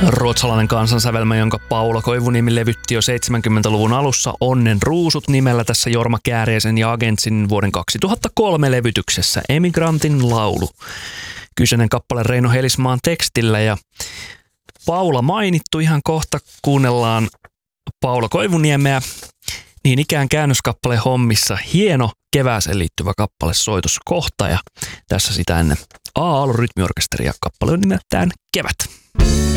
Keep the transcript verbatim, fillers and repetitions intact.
Ruotsalainen kansansävelmä, jonka Paula Koivuniemi levytti jo seitsemänkymmentäluvun alussa Onnen ruusut nimellä tässä Jorma Kääriäisen ja Agentsin vuoden kaksituhattakolme levytyksessä Emigrantin laulu. Kyseinen kappale Reino Helismaan tekstillä ja Paula mainittu ihan kohta. Kuunnellaan Paula Koivuniemeä. Niin ikään käännöskappale hommissa hieno kevääseen liittyvä kappale soitos kohta ja tässä sitä ennen A-Aallon rytmiorkesteri ja kappale on nimeltään Kevät.